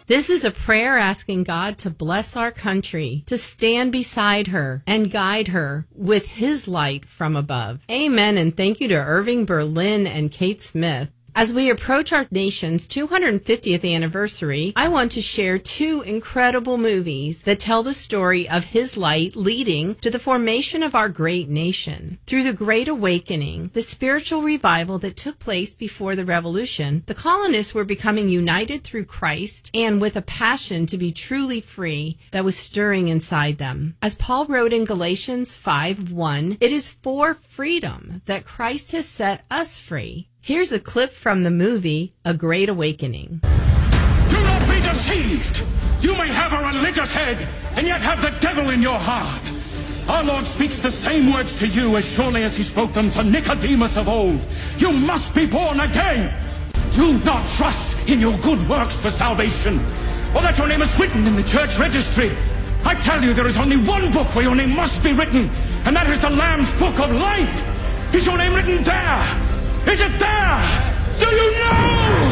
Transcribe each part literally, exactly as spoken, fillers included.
This is a prayer asking God to bless our country, to stand beside her and guide her with his light from above. Amen, and thank you to Irving Berlin and Kate Smith. As we approach our nation's two hundred fiftieth anniversary, I want to share two incredible movies that tell the story of his light leading to the formation of our great nation. Through the Great Awakening, the spiritual revival that took place before the Revolution, the colonists were becoming united through Christ and with a passion to be truly free that was stirring inside them. As Paul wrote in Galatians five one, it is for freedom that Christ has set us free. Here's a clip from the movie, A Great Awakening. Do not be deceived! You may have a religious head, and yet have the devil in your heart. Our Lord speaks the same words to you as surely as he spoke them to Nicodemus of old. You must be born again! Do not trust in your good works for salvation, or that your name is written in the church registry. I tell you, there is only one book where your name must be written, and that is the Lamb's Book of Life. Is your name written there? Is it there? Do you know?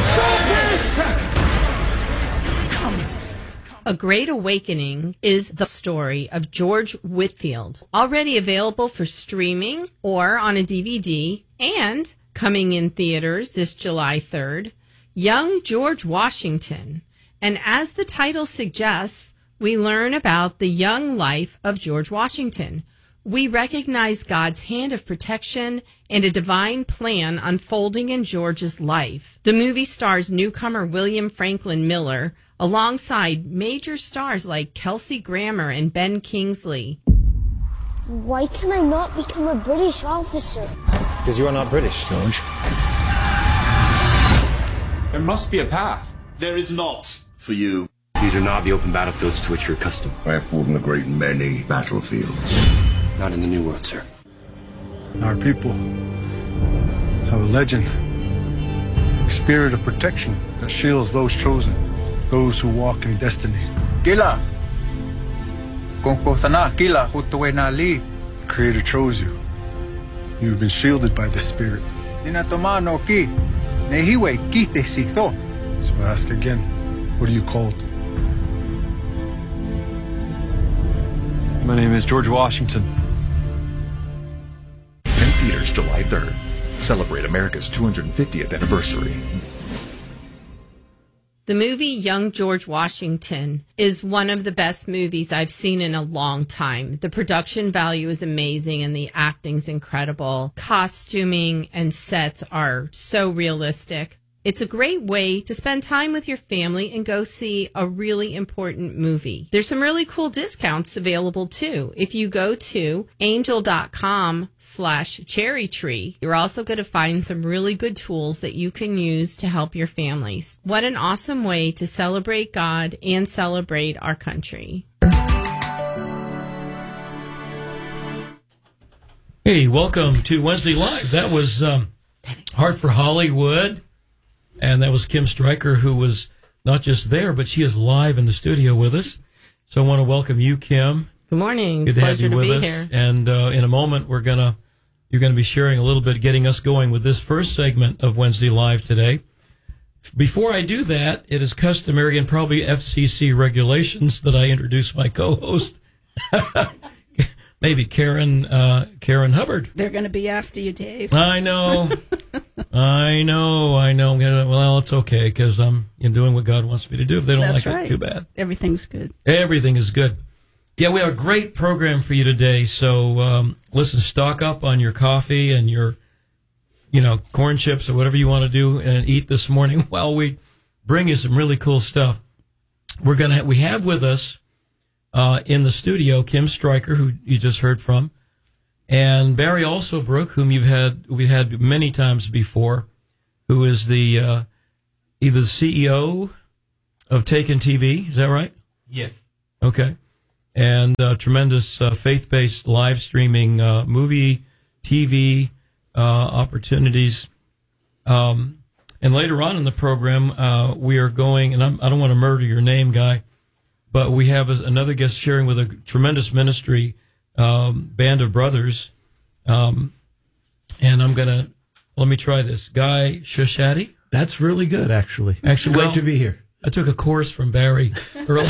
Come. A Great Awakening is the story of George Whitefield, already available for streaming or on a D V D, and coming in theaters this July third, Young George Washington. And as the title suggests, we learn about the young life of George Washington. We recognize God's hand of protection and a divine plan unfolding in George's life. The movie stars newcomer William Franklin Miller alongside major stars like Kelsey Grammer and Ben Kingsley. Why can I not become a British officer? Because you are not British, George. There must be a path. There is not for you. These are not the open battlefields to which you're accustomed. I have fought in a great many battlefields. Not in the New World, sir. Our people have a legend, a spirit of protection that shields those chosen, those who walk in destiny. Kila, kongkosana kila hutuwenali. The Creator chose you. You've been shielded by the Spirit. Dinatomano ki nehiwe kite sito. So I ask again, what are you called? My name is George Washington. In theaters July third. Celebrate America's two hundred fiftieth anniversary. The movie Young George Washington is one of the best movies I've seen in a long time. The production value is amazing and the acting's incredible. Costuming and sets are so realistic. It's a great way to spend time with your family and go see a really important movie. There's some really cool discounts available too. If you go to angel.com slash cherry tree, you're also going to find some really good tools that you can use to help your families. What an awesome way to celebrate God and celebrate our country. Hey, welcome to Wednesday Live. That was um, Heart for Hollywood. And that was Kim Stryker, who was not just there, but she is live in the studio with us. So I want to welcome you, Kim. Good morning. Good to have you to with be us. Here. And uh, in a moment, we're gonna you're gonna be sharing a little bit, getting us going with this first segment of Wednesday Live today. Before I do that, it is customary and probably F C C regulations that I introduce my co-host. Maybe Karen, uh, Karen Hubbard. They're going to be after you, Dave. I know. I know. I know. Well, it's okay because I'm doing what God wants me to do. If they don't That's like right. it, too bad. Everything's good. Everything is good. Yeah, we have a great program for you today. So, um, listen, stock up on your coffee and your, you know, corn chips or whatever you want to do and eat this morning while we bring you some really cool stuff. We're going to, we have with us, Uh, in the studio, Kim Stryker, who you just heard from, and Barry Alsobrook, whom you've had we've had many times before, who is the uh, either the C E O of Taken T V. Is that right? Yes. Okay. And uh, tremendous uh, faith-based live streaming uh, movie, T V uh, opportunities. Um, and later on in the program, uh, we are going, and I'm, I don't want to murder your name, Guy. But we have another guest sharing with a tremendous ministry, um, band of brothers. Um, and I'm going to, let me try this. Guy Shoshatti? That's really good, actually. Actually, Great well, to be here. I took a course from Barry earlier.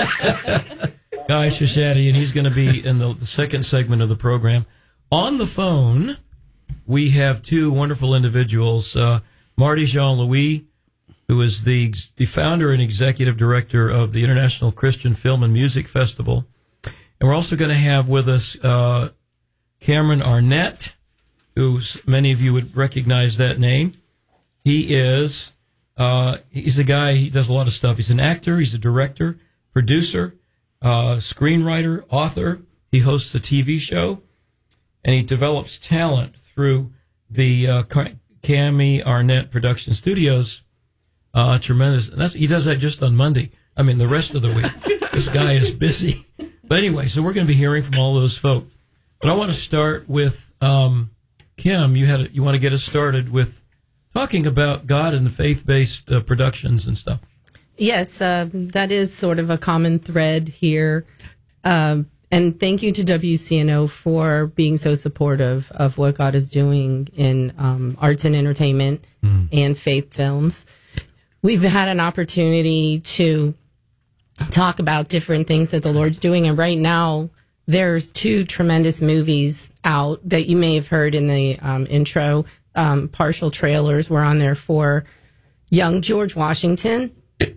Guy Shashadi, and he's going to be in the, the second segment of the program. On the phone, we have two wonderful individuals. Uh, Marty Jean-Louis, who is the, the founder and executive director of the International Christian Film and Music Festival. And we're also going to have with us uh, Cameron Arnett, who many of you would recognize that name. He is, uh, he's a guy, he does a lot of stuff. He's an actor, he's a director, producer, uh, screenwriter, author. He hosts a T V show, and he develops talent through the uh, Cami Arnett Production Studios. Uh, tremendous. And that's, he does that just on Monday. I mean, the rest of the week, this guy is busy. But anyway, so we're going to be hearing from all those folk. But I want to start with um, Kim. You had you want to get us started with talking about God and the faith-based uh, productions and stuff. Yes, uh, that is sort of a common thread here. Um, and thank you to W C N O for being so supportive of what God is doing in um, arts and entertainment mm. and faith films. We've had an opportunity to talk about different things that the Lord's doing. And right now, there's two tremendous movies out that you may have heard in the um, intro. Um, partial trailers were on there for Young George Washington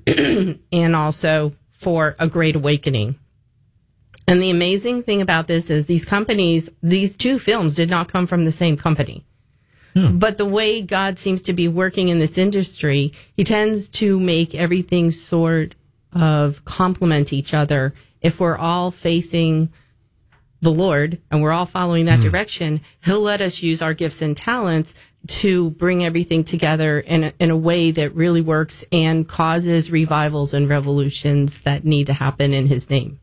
and also for A Great Awakening. And the amazing thing about this is these companies, these two films did not come from the same company. Hmm. But the way God seems to be working in this industry, he tends to make everything sort of complement each other. If we're all facing the Lord and we're all following that hmm. direction, he'll let us use our gifts and talents to bring everything together in a, in a way that really works and causes revivals and revolutions that need to happen in his name.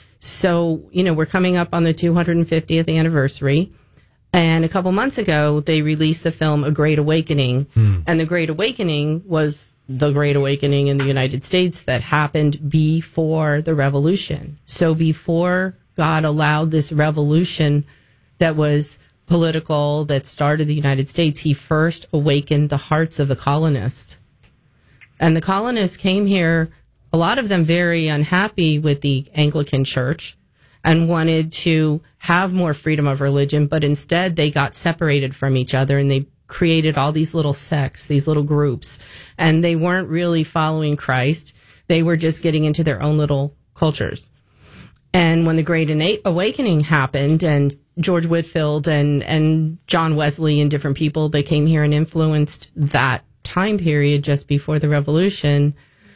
So, you know, we're coming up on the two hundred fiftieth anniversary. And a couple months ago, they released the film A Great Awakening. Hmm. And The Great Awakening was the Great Awakening in the United States that happened before the revolution. So before God allowed this revolution that was political, that started the United States, he first awakened the hearts of the colonists. And the colonists came here, a lot of them very unhappy with the Anglican Church and wanted to have more freedom of religion, but instead they got separated from each other and they created all these little sects, these little groups, and they weren't really following Christ. They were just getting into their own little cultures. And when the Great Awakening happened and George Whitefield and, and John Wesley and different people, they came here and influenced that time period just before the revolution.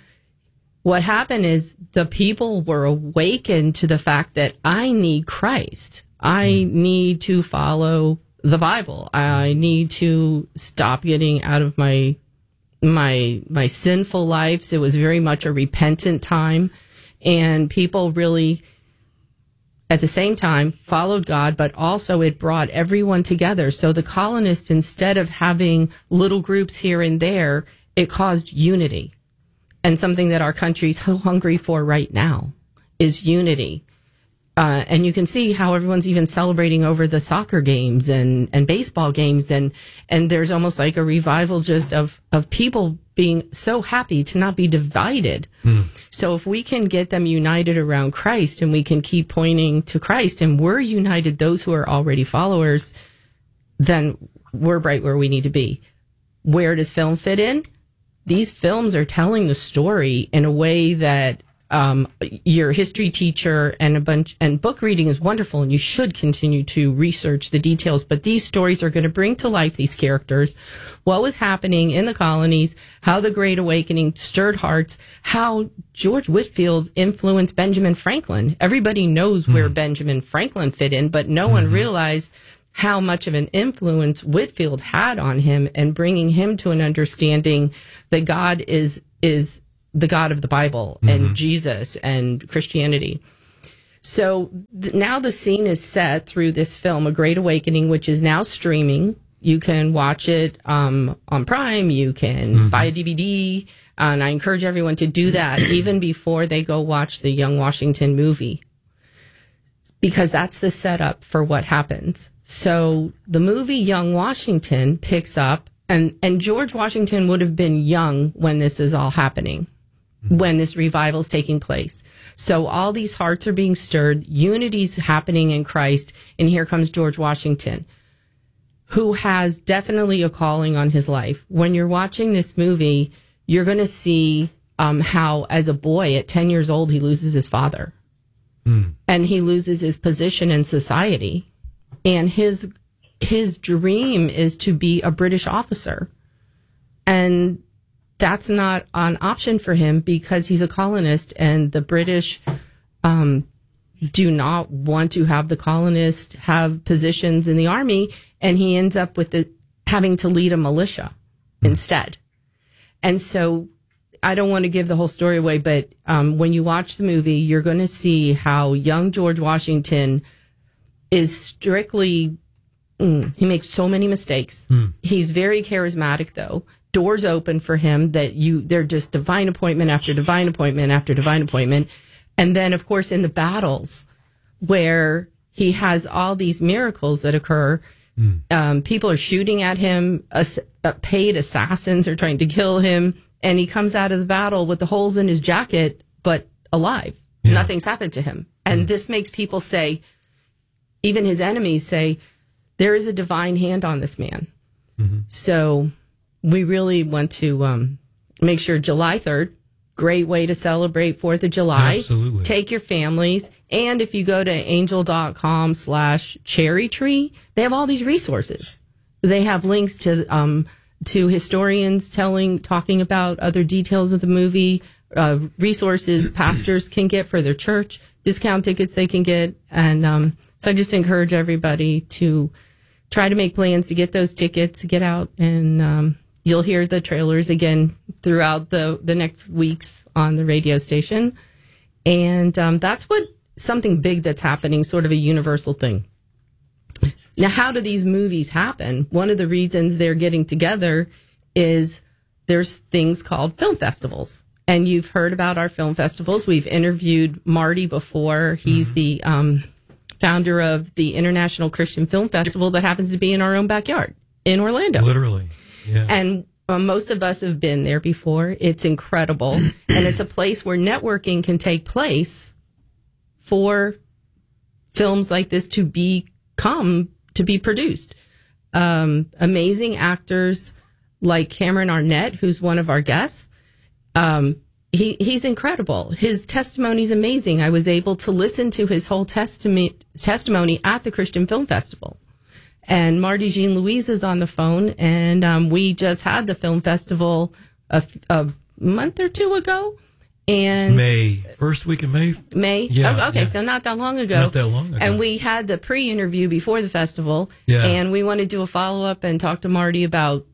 What happened is the people were awakened to the fact that I need Christ. I need to follow the Bible. I need to stop getting out of my my my sinful lives. It was very much a repentant time, and people really, at the same time, followed God, but also it brought everyone together. So the colonists, instead of having little groups here and there, it caused unity. And something that our country's so hungry for right now is unity. Uh, and you can see how everyone's even celebrating over the soccer games and, and baseball games. And, and there's almost like a revival just of, of people being so happy to not be divided. Mm. So if we can get them united around Christ and we can keep pointing to Christ and we're united, those who are already followers, then we're right where we need to be. Where does film fit in? These films are telling the story in a way that um, your history teacher and a bunch and book reading is wonderful, and you should continue to research the details. But these stories are going to bring to life these characters, what was happening in the colonies, how the Great Awakening stirred hearts, how George Whitefield influenced Benjamin Franklin. Everybody knows mm. where Benjamin Franklin fit in, but no mm-hmm. one realized how much of an influence Whitefield had on him and bringing him to an understanding that God is is the God of the Bible mm-hmm. and Jesus and Christianity. So th- now the scene is set through this film, A Great Awakening, which is now streaming. You can watch it um, on Prime. You can mm-hmm. buy a D V D. And I encourage everyone to do that even before they go watch the Young Washington movie, because that's the setup for what happens. So the movie Young Washington picks up, and, and George Washington would have been young when this is all happening. when this revival is taking place. So all these hearts are being stirred, unity's happening in Christ, and here comes George Washington, who has definitely a calling on his life. When you're watching this movie, you're going to see um, how, as a boy at ten years old, he loses his father. Mm. And he loses his position in society. And his his dream is to be a British officer. And that's not an option for him because he's a colonist, and the British um, do not want to have the colonists have positions in the army, and he ends up with the, having to lead a militia mm. instead. And so I don't want to give the whole story away, but um, when you watch the movie, you're going to see how young George Washington is strictly, mm, he makes so many mistakes. Mm. He's very charismatic, though. Doors open for him that you, they're just divine appointment after divine appointment after divine appointment. And then, of course, in the battles where he has all these miracles that occur, mm. um, people are shooting at him, ass- uh, paid assassins are trying to kill him, and he comes out of the battle with the holes in his jacket, but alive. Yeah. Nothing's happened to him. And mm. this makes people say, even his enemies say, there is a divine hand on this man. Mm-hmm. So we really want to um, make sure July third, great way to celebrate fourth of July. Absolutely. Take your families. And if you go to angel.com slash cherry tree, they have all these resources. They have links to um, to historians telling, talking about other details of the movie, uh, resources pastors can get for their church, discount tickets they can get. And um, so I just encourage everybody to try to make plans to get those tickets, get out, and um, you'll hear the trailers again throughout the, the next weeks on the radio station. And um, that's what something big that's happening, sort of a universal thing. Now, how do these movies happen? One of the reasons they're getting together is there's things called film festivals. And you've heard about our film festivals. We've interviewed Marty before. He's mm-hmm. the um, founder of the International Christian Film Festival that happens to be in our own backyard in Orlando. Literally. Yeah. And uh, most of us have been there before. It's incredible. And it's a place where networking can take place for films like this to become, to be produced. Um, amazing actors like Cameron Arnett, who's one of our guests. Um, he, he's incredible. His testimony is amazing. I was able to listen to his whole testami- testimony at the Christian Film Festival. And Marty Jean Louise is on the phone, and um, we just had the film festival a, a month or two ago. And May, first week of May? May? Yeah. Oh, okay, yeah. so not that long ago. Not that long ago. And we had the pre-interview before the festival, yeah. and we want to do a follow-up and talk to Marty about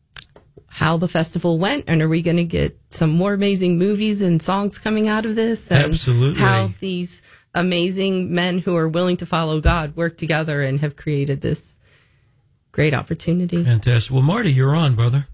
how the festival went, and are we going to get some more amazing movies and songs coming out of this? And absolutely. How these amazing men who are willing to follow God work together and have created this great opportunity. Fantastic. Well, Marty, you're on, brother.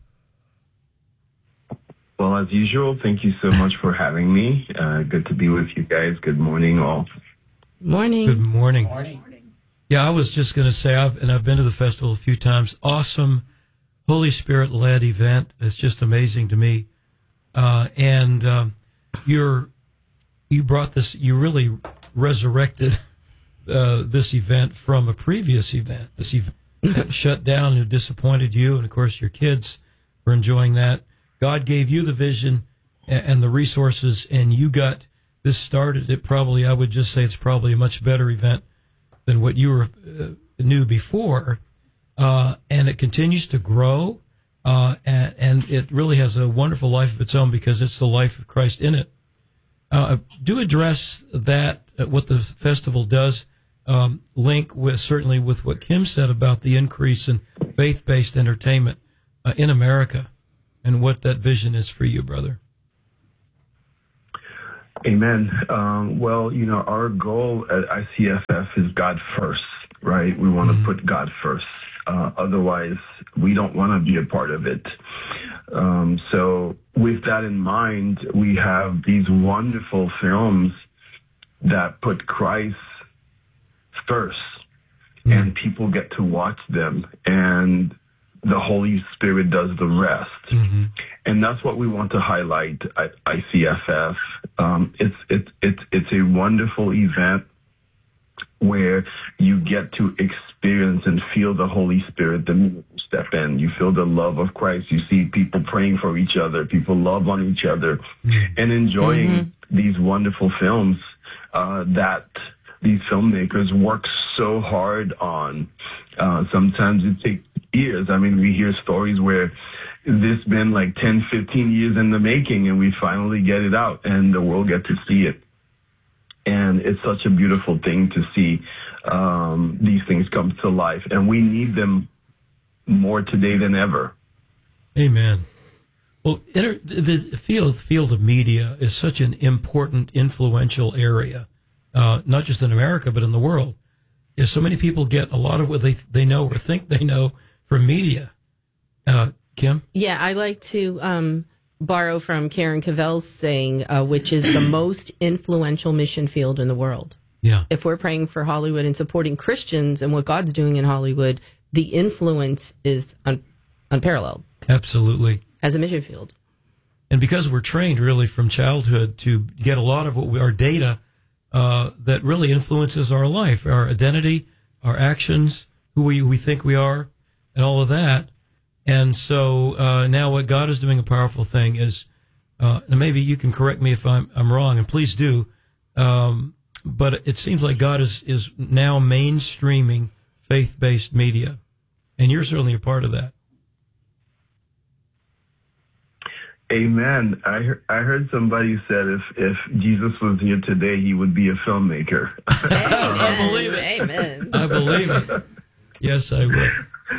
Well, as usual, thank you so much for having me. Uh, good to be with you guys. Good morning, all. Morning. Good morning. Morning. Yeah, I was just going to say, I've, and I've been to the festival a few times. Awesome, Holy Spirit-led event. It's just amazing to me. Uh, and um, you're you brought this. You really resurrected uh, this event from a previous event. This event shut down and disappointed you, and of course your kids were enjoying that. God gave you the vision and the resources, and you got this started. It probably, I would just say, it's probably a much better event than what you were uh, knew before, uh, and it continues to grow, uh, and, and it really has a wonderful life of its own because it's the life of Christ in it. Uh, do address that, uh, what the festival does. Um, link with certainly with what Kim said about the increase in faith-based entertainment uh, in America, and what that vision is for you, brother. Amen. Um, well, you know, our goal at I C F F is God first, right? We want to mm-hmm. put God first. Uh, otherwise, we don't want to be a part of it. Um, so with that in mind, we have these wonderful films that put Christ first, mm. and people get to watch them, and the Holy Spirit does the rest. Mm-hmm. And that's what we want to highlight at I C F F. Um, it's, it's, it's, it's a wonderful event where you get to experience and feel the Holy Spirit the minute you step in. You feel the love of Christ. You see people praying for each other. People love on each other and enjoying mm-hmm. these wonderful films uh, that these filmmakers work so hard on. Uh, sometimes it takes years. I mean, we hear stories where this been like ten, fifteen years in the making, and we finally get it out, and the world get to see it. And it's such a beautiful thing to see um, these things come to life, and we need them more today than ever. Amen. Well, inter- the field field of media is such an important, influential area, uh, not just in America but in the world. Is so many people get a lot of what they they know or think they know from media. Uh, Kim? Yeah, I like to um, borrow from Karen Cavell's saying, uh, which is the most influential mission field in the world. Yeah. If we're praying for Hollywood and supporting Christians and what God's doing in Hollywood, the influence is un- unparalleled. Absolutely. As a mission field. And because we're trained really from childhood to get a lot of what we, our data uh, that really influences our life, our identity, our actions, who we, we think we are, and all of that. And so uh, now what God is doing, a powerful thing is, uh, and maybe you can correct me if I'm, I'm wrong, and please do, um, but it seems like God is, is now mainstreaming faith-based media, and you're certainly a part of that. Amen. I heard, I heard somebody said if, if Jesus was here today, he would be a filmmaker. I believe it. Amen. I believe it. Yes, I will.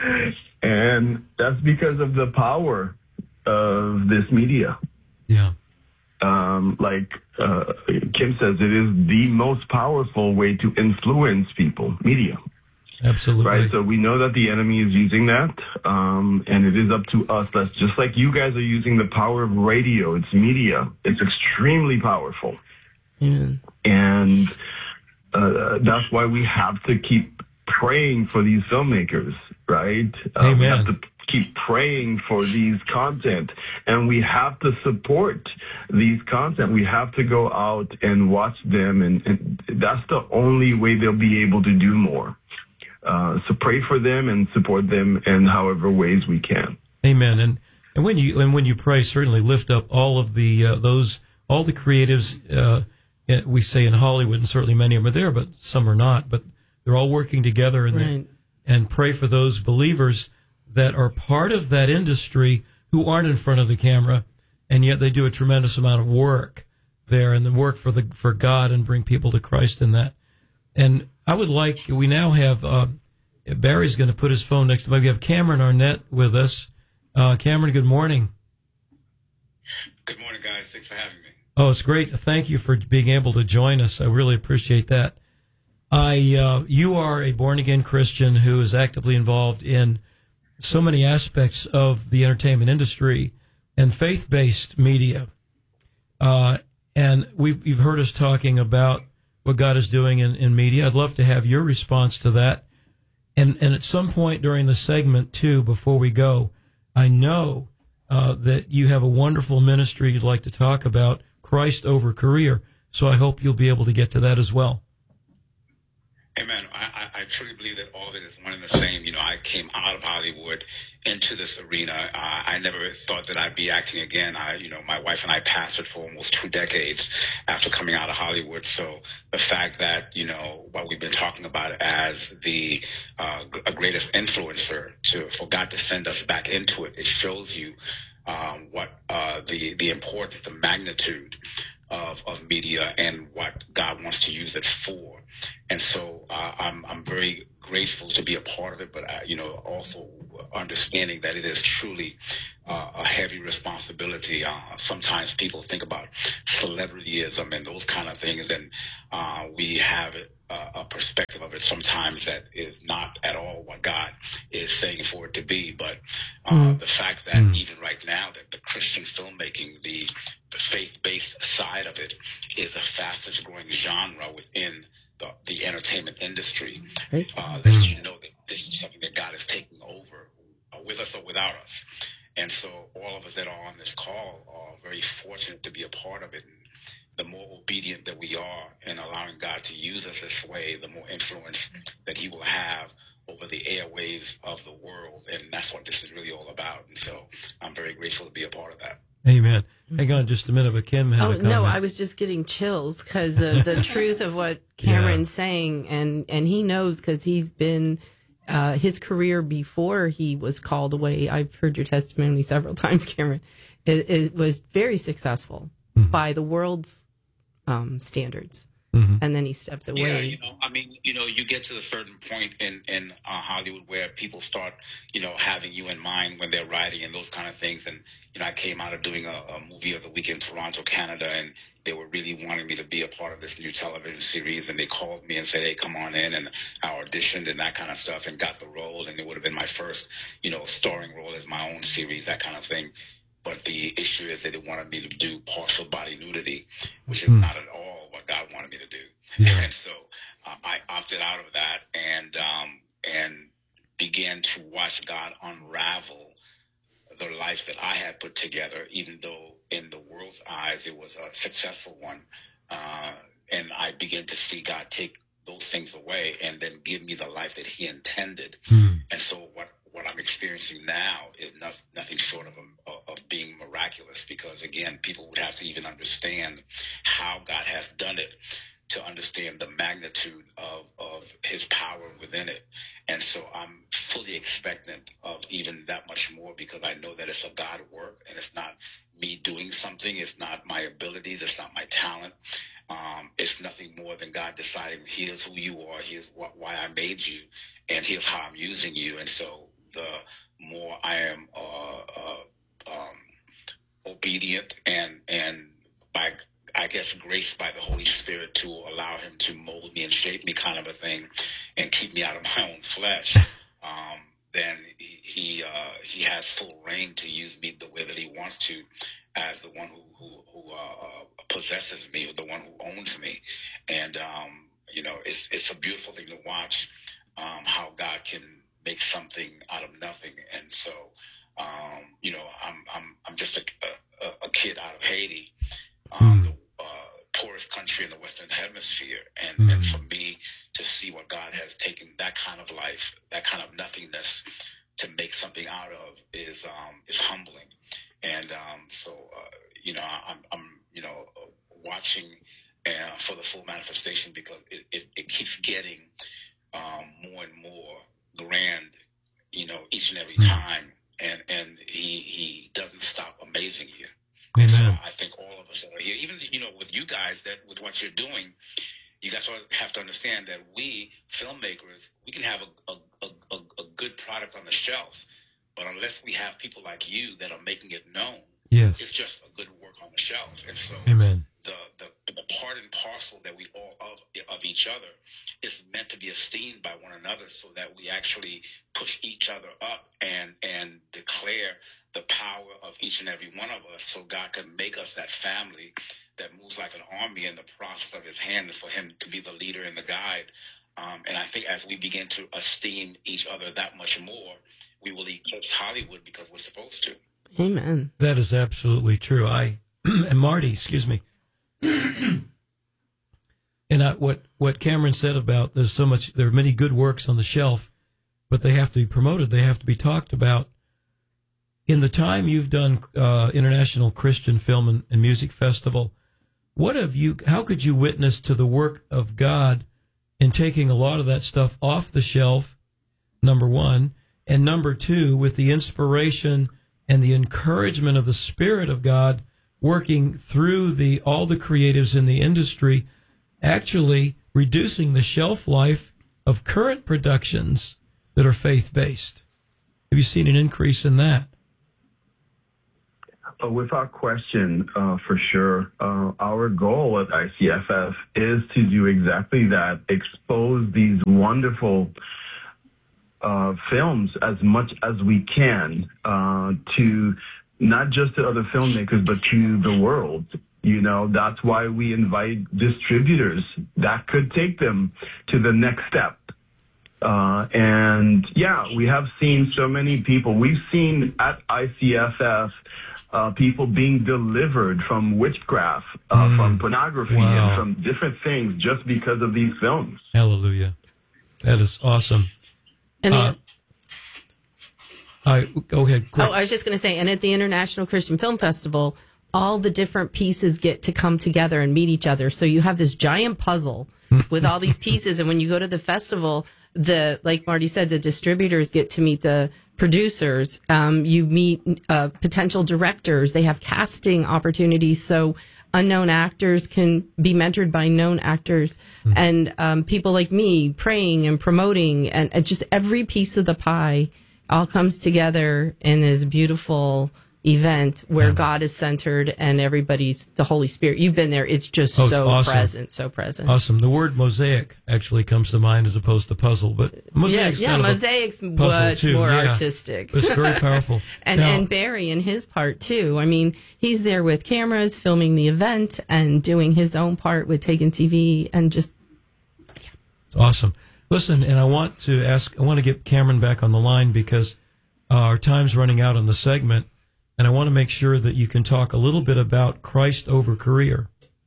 And that's because of the power of this media. Yeah. Um, like uh, Kim says, it is the most powerful way to influence people, media. Absolutely. Right. So we know that the enemy is using that, um, and it is up to us. That's just like you guys are using the power of radio. It's media. It's extremely powerful. Mm. And uh, that's why we have to keep praying for these filmmakers, right? Uh, Amen. We have to keep praying for these content, and we have to support these content. We have to go out and watch them, and, and that's the only way they'll be able to do more. Uh, so pray for them and support them in however ways we can. Amen. And and when you and when you pray, certainly lift up all of the uh, those all the creatives. Uh, we say in Hollywood, and certainly many of them are there, but some are not. But they're all working together, and right. and pray for those believers that are part of that industry who aren't in front of the camera, and yet they do a tremendous amount of work there, and then work for the for God and bring people to Christ in that. And I would like, we now have, uh, Barry's going to put his phone next to me. We have Cameron Arnett with us. Uh, Cameron, good morning. Good morning, guys. Thanks for having me. Oh, it's great. Thank you for being able to join us. I really appreciate that. I, uh, you are a born-again Christian who is actively involved in so many aspects of the entertainment industry and faith-based media. Uh, and we've, you've heard us talking about what God is doing in, in media. I'd love to have your response to that. And and at some point during the segment, too, before we go, I know uh, that you have a wonderful ministry you'd like to talk about, Christ Over Career. So I hope you'll be able to get to that as well. Amen. I, I, I truly believe that all of it is one and the same. You know, I came out of Hollywood into this arena. Uh, I never thought that I'd be acting again. I, you know, my wife and I pastored for almost two decades after coming out of Hollywood. So the fact that, you know, what we've been talking about as the uh, a greatest influencer to for God to send us back into it, it shows you um, what uh, the the importance, the magnitude of of media and what God wants to use it for. And so uh, I'm I'm very grateful to be a part of it, but uh, you know, also understanding that it is truly uh, a heavy responsibility. Uh, sometimes people think about celebrityism and those kind of things, and uh, we have uh, a perspective of it sometimes that is not at all what God is saying for it to be. But uh, mm. the fact that mm. even right now that the Christian filmmaking, the the faith-based side of it, is the fastest growing genre within the, the entertainment industry. Uh, that you know that this is something that God is taking over uh, with us or without us. And so all of us that are on this call are very fortunate to be a part of it. And the more obedient that we are in allowing God to use us this way, the more influence that he will have over the airwaves of the world. And that's what this is really all about. And so I'm very grateful to be a part of that. Amen. Hang on just a minute, but Kim had Oh, a comment. no, I was just getting chills because of the truth of what Cameron's yeah. saying. And, and he knows because he's been, uh, his career before he was called away. I've heard your testimony several times, Cameron. It, it was very successful mm-hmm. by the world's um, standards. Mm-hmm. And then he stepped away. Yeah, you know, I mean, you know, you get to a certain point in, in uh, Hollywood where people start, you know, having you in mind when they're writing and those kind of things. And, you know, I came out of doing a, a movie of the week in Toronto, Canada, and they were really wanting me to be a part of this new television series. And they called me and said, hey, come on in. And I auditioned and that kind of stuff and got the role. And it would have been my first, you know, starring role as my own series, that kind of thing. But the issue is that they wanted me to do partial body nudity, which is mm. not at all what God wanted me to do. Yeah. And so uh, I opted out of that and um, and began to watch God unravel the life that I had put together, even though in the world's eyes it was a successful one. Uh, and I began to see God take those things away and then give me the life that he intended. Mm. And so what What I'm experiencing now is not, nothing short of, a, of being miraculous, because, again, people would have to even understand how God has done it to understand the magnitude of, of his power within it. And so I'm fully expectant of even that much more, because I know that it's a God work and it's not me doing something. It's not my abilities. It's not my talent. Um, it's nothing more than God deciding, here's who you are, here's what, why I made you, and here's how I'm using you. And so the more I am uh, uh, um, obedient and and by, I guess, graced by the Holy Spirit to allow him to mold me and shape me, kind of a thing, and keep me out of my own flesh, um, then he he, uh, he has full reign to use me the way that he wants to, as the one who who, who uh, possesses me, or the one who owns me. And um, you know, it's it's a beautiful thing to watch um, how God can make something out of nothing. And so, um, you know, I'm I'm I'm just a, a, a kid out of Haiti, um, mm. the uh, poorest country in the Western Hemisphere, and, mm. and for me to see what God has taken that kind of life, that kind of nothingness, to make something out of is um, is humbling. And um, so, uh, you know, I'm I'm you know watching uh, for the full manifestation, because it, it, it keeps getting um, more and more grand, you know, each and every time, and and he he doesn't stop amazing you. Amen. So I think all of us that are here, even, you know, with you guys, that with what you're doing, you guys have to understand that we filmmakers, we can have a a, a, a good product on the shelf, but unless we have people like you that are making it known, yes, it's just a good work on the shelf. And so, amen. The, the the part and parcel that we all of of each other is meant to be esteemed by one another, so that we actually push each other up and and declare the power of each and every one of us, so God can make us that family that moves like an army in the process of his hand, for him to be the leader and the guide. Um, and I think as we begin to esteem each other that much more, we will eclipse Hollywood, because we're supposed to. Amen. That is absolutely true. I and Marty, excuse me. And I, what what Cameron said about there's so much, there are many good works on the shelf, but they have to be promoted. They have to be talked about. In the time you've done uh, International Christian Film and, and Music Festival, what have you? How could you witness to the work of God in taking a lot of that stuff off the shelf? Number one, and number two, with the inspiration and the encouragement of the Spirit of God working through the all the creatives in the industry, actually reducing the shelf life of current productions that are faith-based. Have you seen an increase in that? Uh, without question, uh, for sure. Uh, our goal at I C F F is to do exactly that, expose these wonderful uh, films as much as we can uh, to not just to other filmmakers, but to the world. You know, that's why we invite distributors that could take them to the next step. Uh, and yeah, we have seen so many people. We've seen at I C F F uh, people being delivered from witchcraft, uh, mm. from pornography, wow. and from different things just because of these films. Hallelujah. That is awesome. And uh, I, go ahead. Quick. Oh, I was just going to say, and at the International Christian Film Festival, all the different pieces get to come together and meet each other. So you have this giant puzzle with all these pieces. And when you go to the festival, the, like Marty said, the distributors get to meet the producers. Um, you meet uh, potential directors. They have casting opportunities. So unknown actors can be mentored by known actors, mm-hmm. and um, people like me praying and promoting, and, and just every piece of the pie all comes together in this beautiful event where yeah. God is centered and everybody's the Holy Spirit. You've been there. It's just oh, so it's awesome. present, so present. Awesome. The word mosaic actually comes to mind as opposed to puzzle, but mosaic's yeah, yeah, kind mosaic's of much too. more yeah. artistic. It's very powerful. and now, and Barry in his part too. I mean, he's there with cameras, filming the event, and doing his own part with Taken T V, and just yeah. It's awesome. Listen, and I want to ask. I want to get Cameron back on the line because uh, our time's running out on the segment. And I want to make sure that you can talk a little bit about Christ over career.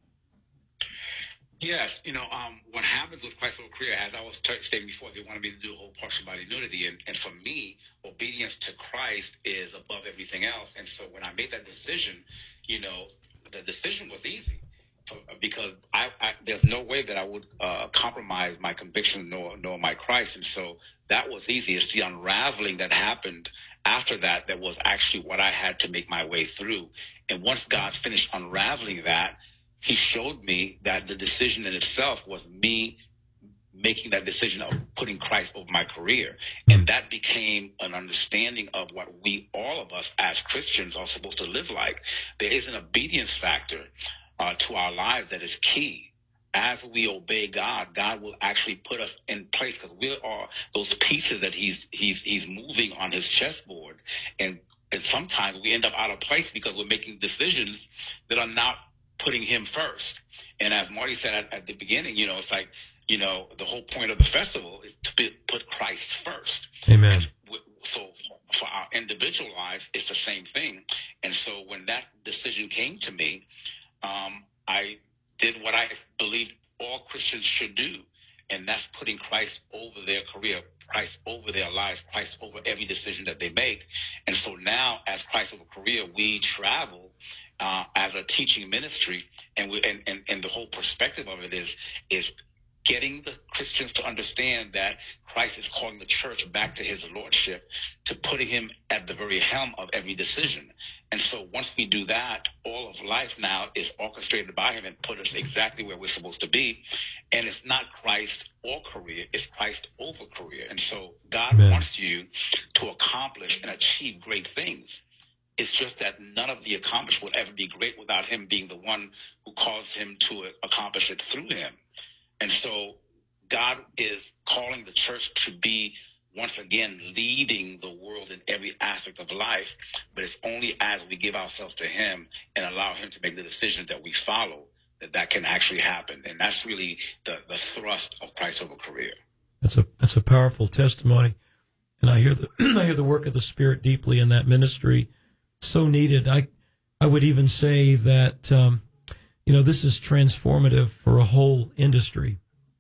Yes, you know, um, what happens with Christ over career, as I was t- saying before, they wanted me to do a whole partial body nudity. And, and for me, obedience to Christ is above everything else. And so when I made that decision, you know, the decision was easy. For, because I, I, there's no way that I would uh, compromise my conviction nor, nor my Christ. And so that was easy. It's the unraveling that happened after that that was actually what I had to make my way through. And once God finished unraveling that, he showed me that the decision in itself was me making that decision of putting Christ over my career. And that became an understanding of what we, all of us as Christians, are supposed to live like. There is an obedience factor uh, to our lives that is key. As we obey God, God will actually put us in place because we are those pieces that he's he's he's moving on his chessboard, and and sometimes we end up out of place because we're making decisions that are not putting him first. And as Marty said at, at the beginning, you know, it's like, you know, the whole point of the festival is to be, put Christ first. Amen. And so for our individual lives, it's the same thing. And so when that decision came to me, um, I did what I believe all Christians should do, and that's putting Christ over their career, Christ over their lives, Christ over every decision that they make. And so now, as Christ over career, we travel uh, as a teaching ministry, and, we, and, and, and the whole perspective of it is is getting the Christians to understand that Christ is calling the church back to his lordship, to putting him at the very helm of every decision. And so once we do that, all of life now is orchestrated by him and put us exactly where we're supposed to be. And it's not Christ or career, it's Christ over career. And so God Amen. wants you to accomplish and achieve great things. It's just that none of the accomplishment will ever be great without him being the one who caused him to accomplish it through him. And so God is calling the church to be, once again, leading the world in every aspect of life. But it's only as we give ourselves to him and allow him to make the decisions that we follow that that can actually happen. And that's really the, the thrust of Christ over career. That's a that's a powerful testimony. And I hear the I hear the work of the Spirit deeply in that ministry. So needed. I I would even say that um, you know, this is transformative for a whole industry.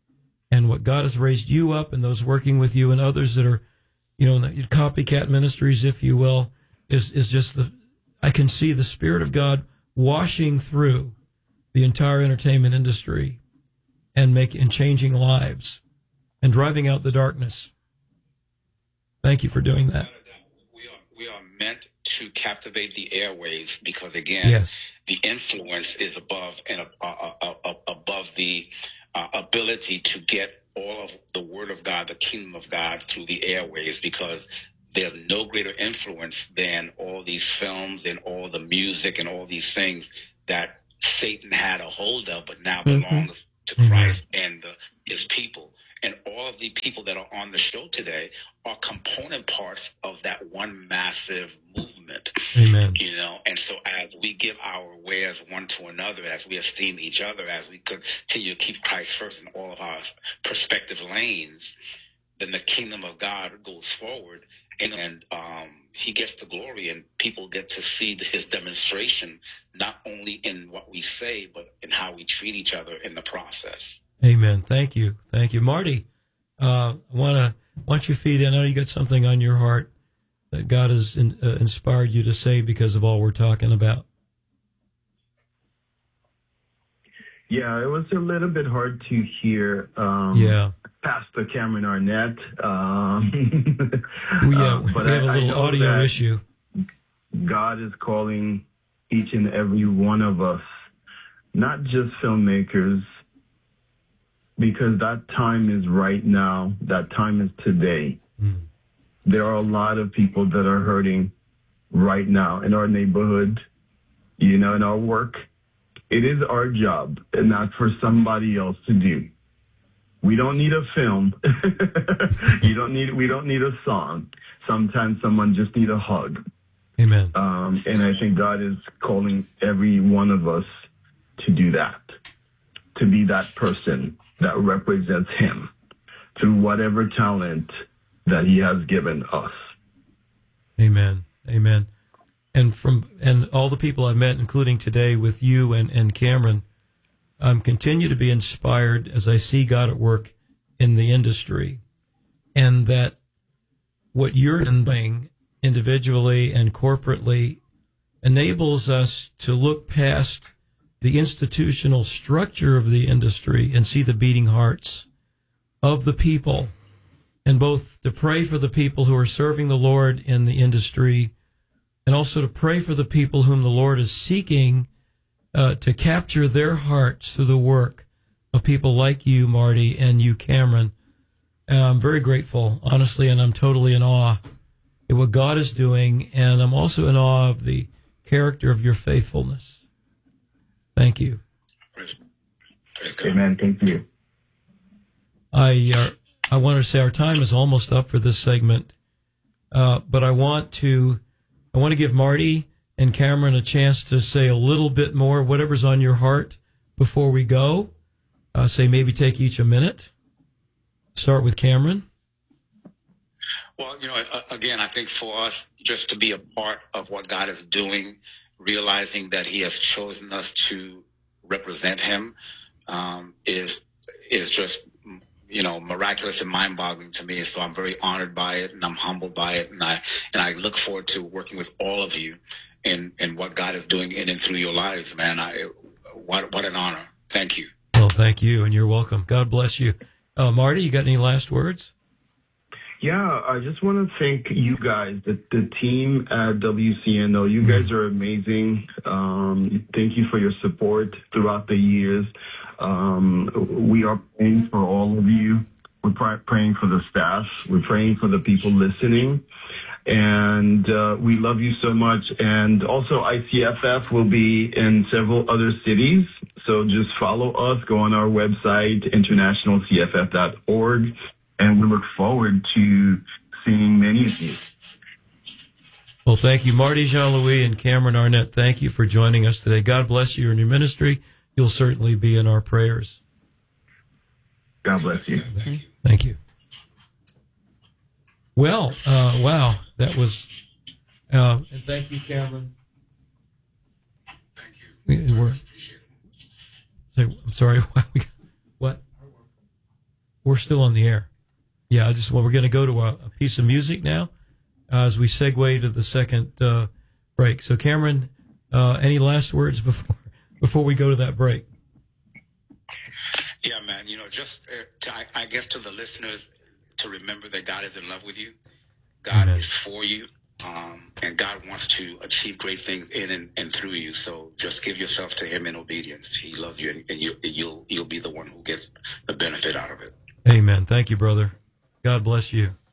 And what God has raised you up and those working with you and others that are, you know, copycat ministries, if you will, is, is just the, I can see the Spirit of God washing through the entire entertainment industry and making, and changing lives and driving out the darkness. Thank you for doing that. We are, we are meant to captivate the airwaves because, again, yes. the influence is above and uh, uh, uh, above the uh, ability to get all of the Word of God, the kingdom of God, through the airwaves, because there's no greater influence than all these films and all the music and all these things that Satan had a hold of, but now belongs mm-hmm. to Christ mm-hmm. and the, his people. And all of the people that are on the show today are component parts of that one massive movement. Amen. You know, and so as we give our wares one to another, as we esteem each other, as we continue to keep Christ first in all of our perspective lanes, then the kingdom of God goes forward, and, and um, he gets the glory, and people get to see his demonstration, not only in what we say, but in how we treat each other in the process. Amen. Thank you. Thank you. Marty, uh, I want to, once you feed in, I know you got something on your heart that God has in, uh, inspired you to say because of all we're talking about. Yeah, it was a little bit hard to hear. Um, yeah. Pastor Cameron Arnett. Um, yeah, uh, we but have I, a little audio issue. God is calling each and every one of us, not just filmmakers, because that time is right now. That time is today. Mm. There are a lot of people that are hurting right now in our neighborhood, you know, in our work. It is our job and not for somebody else to do. We don't need a film. you don't need, we don't need a song. Sometimes someone just need a hug. Amen. Um, and I think God is calling every one of us to do that, to be that person that represents him through whatever talent that he has given us. Amen. Amen. And from and all the people I've met, including today with you and, and Cameron, um, continue to be inspired as I see God at work in the industry, and that what you're doing individually and corporately enables us to look past the institutional structure of the industry and see the beating hearts of the people, and both to pray for the people who are serving the Lord in the industry, and also to pray for the people whom the Lord is seeking uh, to capture their hearts through the work of people like you, Marty, and you, Cameron. Uh, I'm very grateful, honestly, and I'm totally in awe at what God is doing, and I'm also in awe of the character of your faithfulness. Thank you. Amen. Thank you. I uh, I want to say our time is almost up for this segment, uh, but I want to I want to give Marty and Cameron a chance to say a little bit more, whatever's on your heart, before we go. Uh, say maybe take each a minute. Start with Cameron. Well, you know, again, I think for us just to be a part of what God is doing, realizing that he has chosen us to represent him, um, is is just, you know, miraculous and mind-boggling to me. So I'm very honored by it, and I'm humbled by it, and I and I look forward to working with all of you in, in what God is doing in and through your lives, man. I what what an honor. Thank you. Well, thank you, and you're welcome. God bless you. Uh, Marty, you got any last words? Yeah, I just want to thank you guys, the, the team at W C N O. You guys are amazing. Um, thank you for your support throughout the years. Um, we are praying for all of you. We're pr- praying for the staff. We're praying for the people listening. And uh, we love you so much. And also I C F F will be in several other cities. So just follow us. Go on our website, international c f f dot org. And we look forward to seeing many of you. Well, thank you, Marty Jean-Louis and Cameron Arnett. Thank you for joining us today. God bless you in your ministry. You'll certainly be in our prayers. God bless you. Thank you. Thank you. Well, uh, wow, that was, uh, and thank you, Cameron. Thank you. We, we're, I'm sorry. What? We're still on the air. Yeah, I just well, we're going to go to a, a piece of music now uh, as we segue to the second uh, break. So, Cameron, uh, any last words before before we go to that break? Yeah, man. You know, just uh, to, I, I guess to the listeners to remember that God is in love with you. God Amen. Is for you, um, and God wants to achieve great things in and, and through you. So just give yourself to Him in obedience. He loves you, and, and you, you'll you'll be the one who gets the benefit out of it. Amen. Thank you, brother. God bless you.